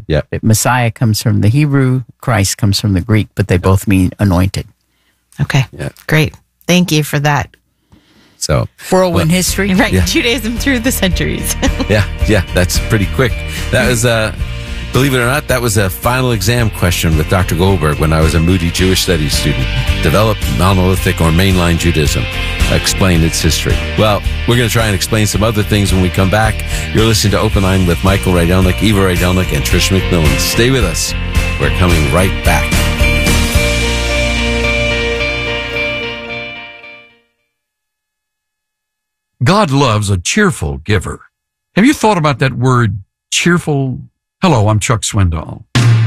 one. Yeah. Messiah comes from the Hebrew, Christ comes from the Greek, but they both mean anointed. Okay. Yeah. Great. Thank you for that. So Whirlwind history. Right. Yeah. Judaism through the centuries. yeah, that's pretty quick. That was, believe it or not, that was a final exam question with Dr. Goldberg when I was a Moody Jewish Studies student. Develop monolithic or mainline Judaism. Explain its history. Well, we're going to try and explain some other things when we come back. You're listening to Open Line with Michael Rydelnik, Eva Rydelnik, and Trish McMillan. Stay with us. We're coming right back. God loves a cheerful giver. Have you thought about that word, cheerful? Hello, I'm Chuck Swindoll.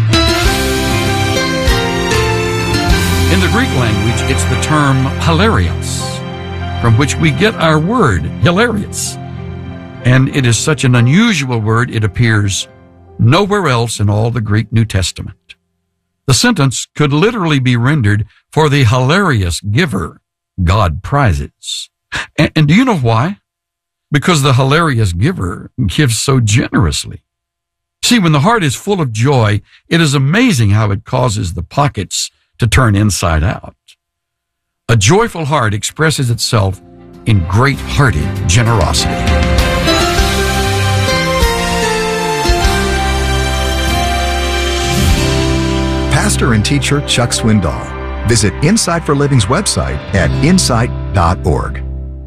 In the Greek language, it's the term hilarios, from which we get our word, hilarious. And it is such an unusual word, it appears nowhere else in all the Greek New Testament. The sentence could literally be rendered, for the hilarious giver, God prizes. And do you know why? Because the hilarious giver gives so generously. See, when the heart is full of joy, it is amazing how it causes the pockets to turn inside out. A joyful heart expresses itself in great-hearted generosity. Pastor and teacher Chuck Swindoll. Visit Insight for Living's website at insight.org.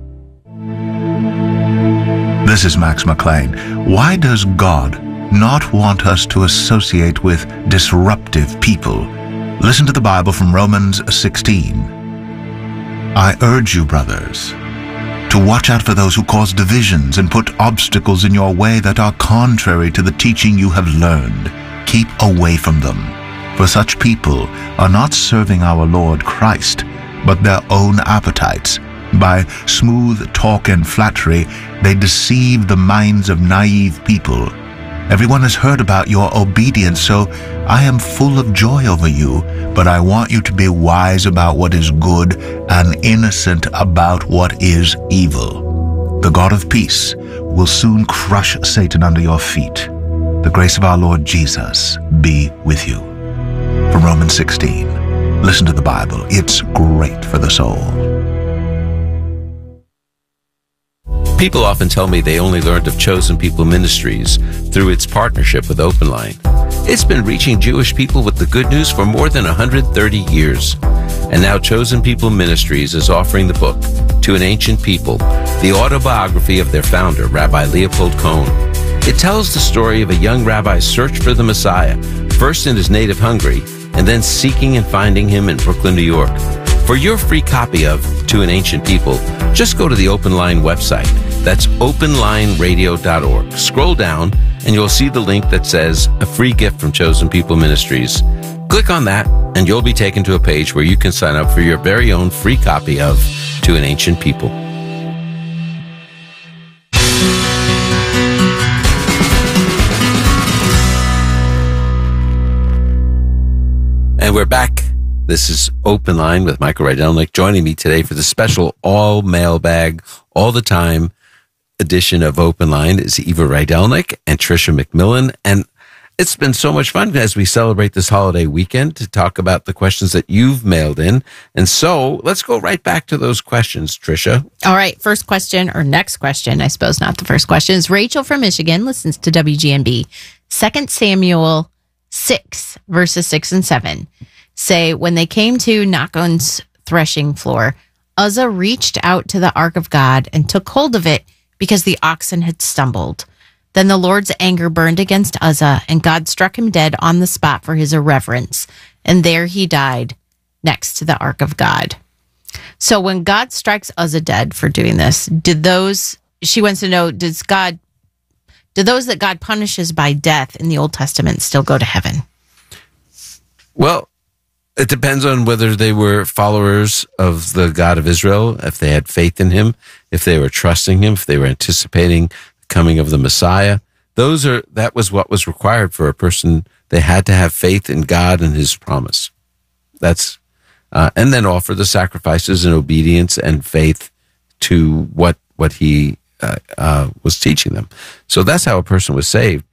This is Max McLean. Why does God not want us to associate with disruptive people? Listen to the Bible from Romans 16. I urge you, brothers, to watch out for those who cause divisions and put obstacles in your way that are contrary to the teaching you have learned. Keep away from them, for such people are not serving our Lord Christ, but their own appetites. By smooth talk and flattery, they deceive the minds of naive people. Everyone has heard about your obedience, so I am full of joy over you, but I want you to be wise about what is good and innocent about what is evil. The God of peace will soon crush Satan under your feet. The grace of our Lord Jesus be with you. From Romans 16, listen to the Bible. It's great for the soul. People often tell me they only learned of Chosen People Ministries through its partnership with Open Line. It's been reaching Jewish people with the good news for more than 130 years. And now Chosen People Ministries is offering the book, To an Ancient People, the autobiography of their founder, Rabbi Leopold Cohen. It tells the story of a young rabbi's search for the Messiah, first in his native Hungary, and then seeking and finding him in Brooklyn, New York. For your free copy of To an Ancient People, just go to the Open Line website. That's openlineradio.org. Scroll down and you'll see the link that says a free gift from Chosen People Ministries. Click on that and you'll be taken to a page where you can sign up for your very own free copy of To an Ancient People. And we're back. This is Open Line with Michael Rydelnik. Joining me today for the special all mailbag, all the time edition of Open Line is Eva Rydelnik and Tricia McMillan. And it's been so much fun as we celebrate this holiday weekend to talk about the questions that you've mailed in. And so let's go right back to those questions, Tricia. All right. First question, or next question, I suppose not the first question, is Rachel from Michigan, listens to WGNB. 2 Samuel 6, verses 6 and 7 say, when they came to Nachon's threshing floor, Uzzah reached out to the ark of God and took hold of it because the oxen had stumbled. Then the Lord's anger burned against Uzzah, and God struck him dead on the spot for his irreverence. And there he died next to the ark of God. So when God strikes Uzzah dead for doing this, she wants to know, do those that God punishes by death in the Old Testament still go to heaven? Well, it depends on whether they were followers of the God of Israel, if they had faith in him, if they were trusting him, if they were anticipating the coming of the Messiah. That was what was required for a person. They had to have faith in God and his promise. And then offer the sacrifices and obedience and faith to what he was teaching them. So that's how a person was saved.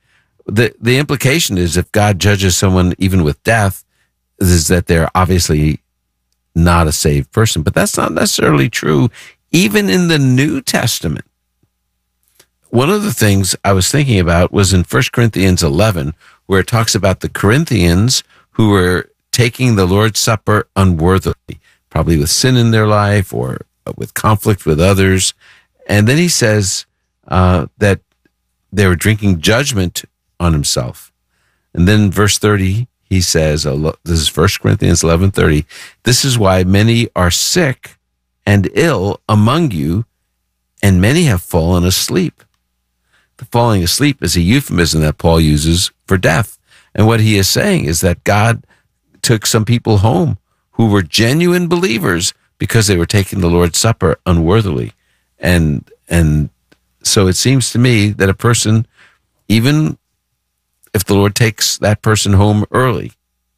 the implication is if God judges someone even with death, is that they're obviously not a saved person. But that's not necessarily true, even in the New Testament. One of the things I was thinking about was in 1 Corinthians 11, where it talks about the Corinthians who were taking the Lord's Supper unworthily, probably with sin in their life or with conflict with others. And then he says that they were drinking judgment on himself. And then verse 30, he says, this is 1 Corinthians 11:30, this is why many are sick and ill among you, and many have fallen asleep. The falling asleep is a euphemism that Paul uses for death. And what he is saying is that God took some people home who were genuine believers because they were taking the Lord's Supper unworthily. And so it seems to me that a person, even if the Lord takes that person home early,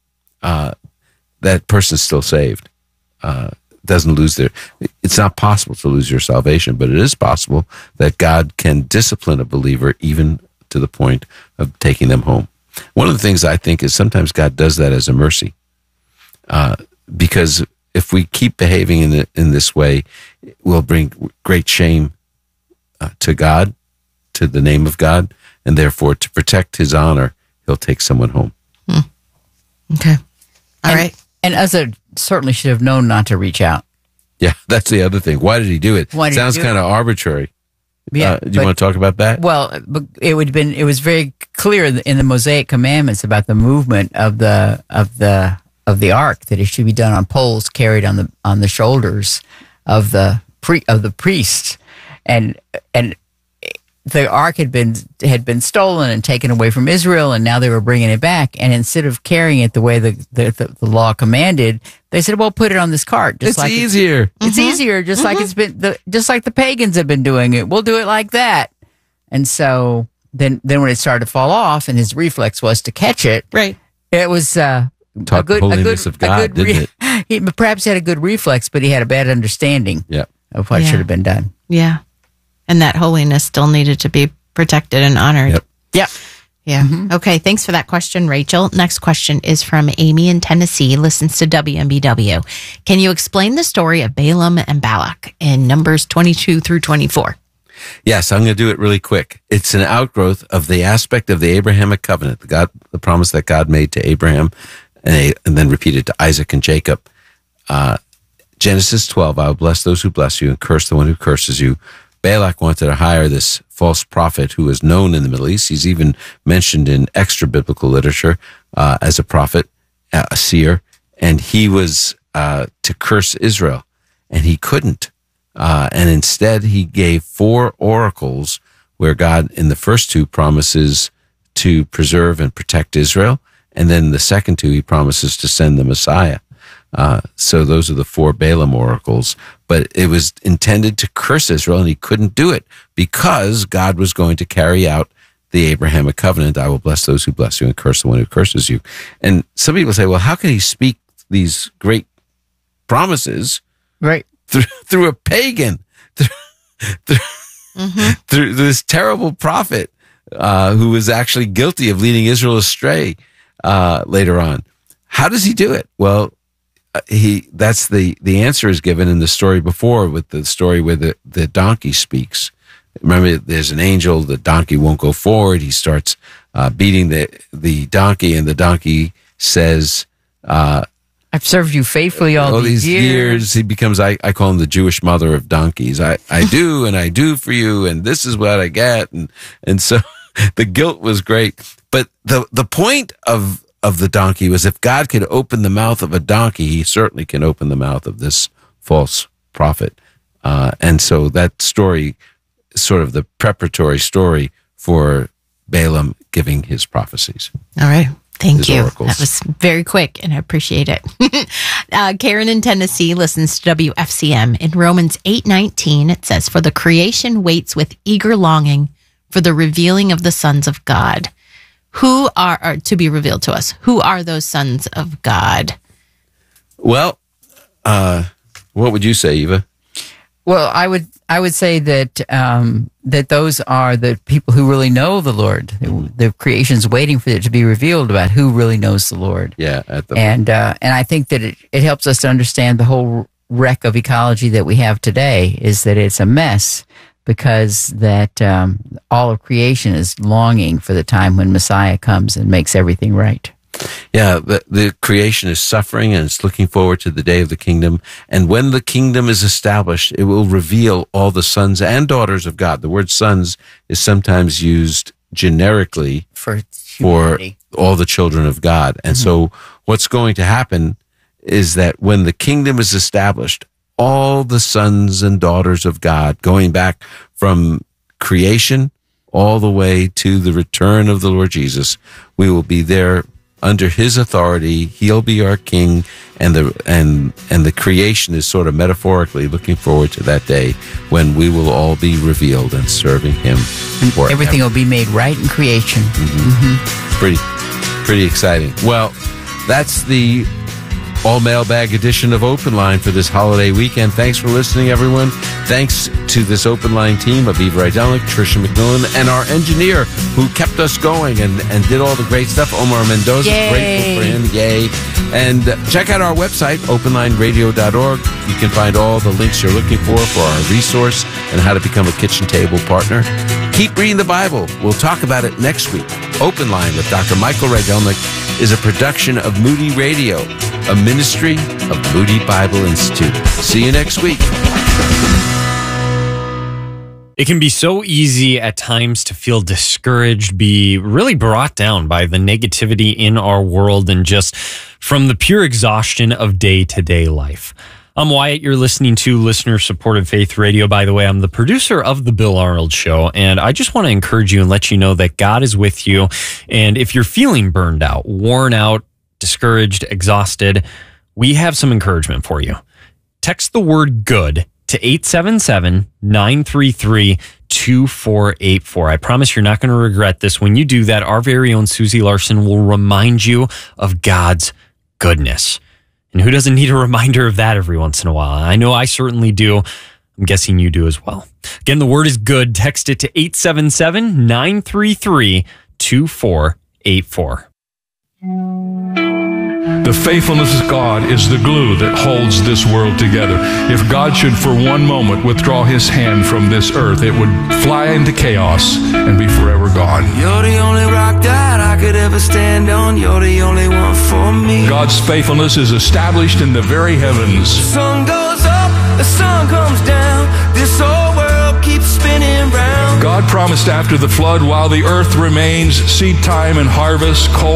that person's still saved. Doesn't lose it's not possible to lose your salvation, but it is possible that God can discipline a believer even to the point of taking them home. One of the things I think is sometimes God does that as a mercy, because if we keep behaving in this way, we'll bring great shame to God, to the name of God, and therefore to protect his honor, he'll take someone home. Okay. All right. And Uzzah certainly should have known not to reach out. Yeah, that's the other thing. Why did he do it? Sounds kind of arbitrary. Yeah, do you want to talk about that? Well, it was very clear in the Mosaic commandments about the movement of the ark, that it should be done on poles carried on the shoulders of the priests, and the ark had been stolen and taken away from Israel, and now they were bringing it back. And instead of carrying it the way the law commanded, they said, "Well, put it on this cart." It's easier. It's easier, just like it's been just like the pagans have been doing it. We'll do it like that. And so then when it started to fall off, and his reflex was to catch it, right? It was taught the holiness of God, didn't it? He perhaps had a good reflex, but he had a bad understanding of what should have been done. Yeah. And that holiness still needed to be protected and honored. Yep. Yeah. Mm-hmm. Okay. Thanks for that question, Rachel. Next question is from Amy in Tennessee, listens to WMBW. Can you explain the story of Balaam and Balak in Numbers 22 through 24? Yes, I'm going to do it really quick. It's an outgrowth of the aspect of the Abrahamic covenant, the promise that God made to Abraham and then repeated to Isaac and Jacob. Genesis 12, I will bless those who bless you and curse the one who curses you. Balak wanted to hire this false prophet who was known in the Middle East. He's even mentioned in extra biblical literature as a prophet, a seer, and he was to curse Israel, and he couldn't. And instead, he gave 4 oracles where God, in the first 2, promises to preserve and protect Israel, and then the second 2, he promises to send the Messiah. So those are the 4 Balaam oracles, but it was intended to curse Israel, and he couldn't do it because God was going to carry out the Abrahamic covenant. I will bless those who bless you and curse the one who curses you. And some people say, well, how can he speak these great promises through a pagan, through this terrible prophet who was actually guilty of leading Israel astray later on? How does he do it? Well, that's the answer is given in the story before, with the story where the donkey speaks. Remember, there's an angel, the donkey won't go forward. He starts beating the donkey, and the donkey says, I've served you faithfully all these years. He becomes, I call him the Jewish mother of donkeys. I do, and I do for you, and this is what I get. And so the guilt was great. But the point of the donkey was, if God could open the mouth of a donkey, he certainly can open the mouth of this false prophet. And so that story is sort of the preparatory story for Balaam giving his prophecies. All right. Thank you. Oracles. That was very quick, and I appreciate it. Karen in Tennessee listens to WFCM. In Romans 8:19, it says, "For the creation waits with eager longing for the revealing of the sons of God." Who are to be revealed to us? Who are those sons of God? Well, what would you say, Eva? Well, I would say that that those are the people who really know the Lord. The creation's waiting for it to be revealed about who really knows the Lord. Yeah, and I think that it helps us to understand the whole wreck of ecology that we have today is that it's a mess because that all of creation is longing for the time when Messiah comes and makes everything right. Yeah, the creation is suffering and it's looking forward to the day of the kingdom. And when the kingdom is established, it will reveal all the sons and daughters of God. The word sons is sometimes used generically for all the children of God. And so what's going to happen is that when the kingdom is established, all the sons and daughters of God, going back from creation all the way to the return of the Lord Jesus, we will be there under his authority. He'll be our king, and the creation is sort of metaphorically looking forward to that day when we will all be revealed and serving him forever. Everything will be made right in creation. Pretty exciting. Well, that's the all mailbag edition of Open Line for this holiday weekend. Thanks for listening, everyone. Thanks to this Open Line team of Eva Rydelnik, Tricia McMillan, and our engineer who kept us going and did all the great stuff, Omar Mendoza. Yay. Grateful for him. Yay. And check out our website, openlineradio.org. You can find all the links you're looking for our resource and how to become a kitchen table partner. Keep reading the Bible. We'll talk about it next week. Open Line with Dr. Michael Rydelnik is a production of Moody Radio, a ministry of Moody Bible Institute. See you next week. It can be so easy at times to feel discouraged, be really brought down by the negativity in our world and just from the pure exhaustion of day-to-day life. I'm Wyatt. You're listening to Listener-Supported Faith Radio. By the way, I'm the producer of The Bill Arnold Show, and I just want to encourage you and let you know that God is with you. And if you're feeling burned out, worn out, discouraged, exhausted, we have some encouragement for you. Text the word GOOD to 877-933-2484. I promise you're not going to regret this. When you do that, our very own Susie Larson will remind you of God's goodness. And who doesn't need a reminder of that every once in a while? I know I certainly do. I'm guessing you do as well. Again, the word is GOOD. Text it to 877-933-2484. The faithfulness of God is the glue that holds this world together. If God should for one moment withdraw his hand from this earth, it would fly into chaos and be forever gone. You're the only rock that I could ever stand on. You're the only one for me. God's faithfulness is established in the very heavens. The sun goes up, the sun comes down. This whole world keeps spinning round. God promised after the flood, while the earth remains, seed time and harvest, cold